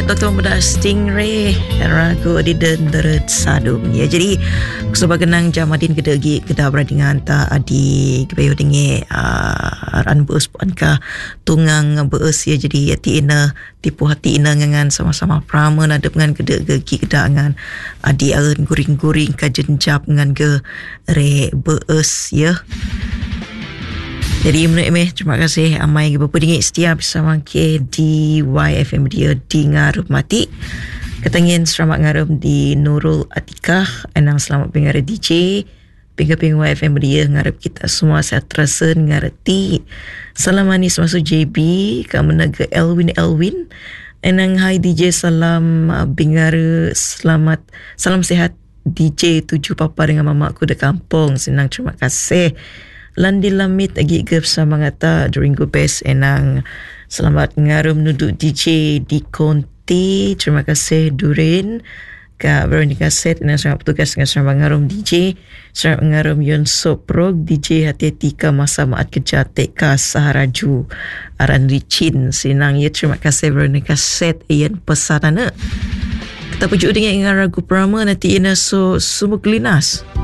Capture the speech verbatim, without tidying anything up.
doktor Muda Stingray ragu di denderet sadum ya. Jadi sebab kenang jamadin kedegi kedah beradingan ta adi kebayo dengi uh, ran beus puanka tungang beus ya. Jadi hati ina tipu hati ina ngangan sama-sama prama nadep ngan kedegi kedah ngan adi areun guring-guring ka jenjap ngan ge re beus ya. Jadi menurut Emeh, terima kasih amai beberapa dingit setia bersama ke di Y F M dia di Ngarup Mati. Ketangin selamat ngarup di Nurul Atikah, enang selamat pengaruh D J. Pingga-pingga Y F M dia ngarup kita semua saya terasa ngareti. Salam manis masuk J B, kamu naga Elwin Elwin. Enang hai D J salam pengaruh selamat salam sehat D J tujuh papa dengan mamaku di kampung. Senang terima kasih. Landi lamit agi gep sama ngata during go best enang selamat ngarum nuduk D J di Konti. Terima kasih Durin ka Veronica Set enang selamat bertugas dengan selamat ngarum D J selamat ngarum Yon Soprog D J hati-hati ka masa maat kerja teka saharaju aran ricin senang ya. Terima kasih Veronica Set ian pesanana kita pujuk dengan ingat ragu prama nanti ina so sumuk linas